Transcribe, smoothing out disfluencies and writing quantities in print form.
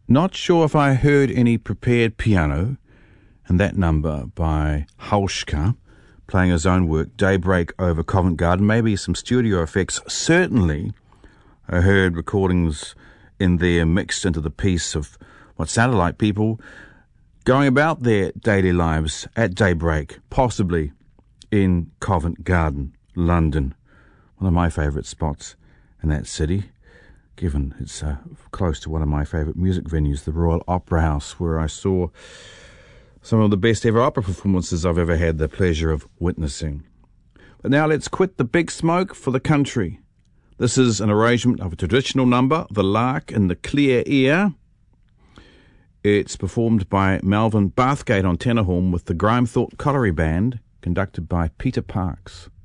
Not sure if I heard any prepared piano, and that number by Hauschka, playing his own work, Daybreak over Covent Garden, maybe some studio effects. Certainly, I heard recordings in there mixed into the piece of what sounded like people going about their daily lives at daybreak, possibly in Covent Garden, London. One of my favourite spots in that city, given it's close to one of my favourite music venues, the Royal Opera House, where I saw some of the best ever opera performances I've ever had the pleasure of witnessing. But now let's quit the big smoke for the country. This is an arrangement of a traditional number, The Lark in the Clear Air. It's performed by Melvin Bathgate on tenor horn with the Grimethorpe Colliery Band, conducted by Peter Parks.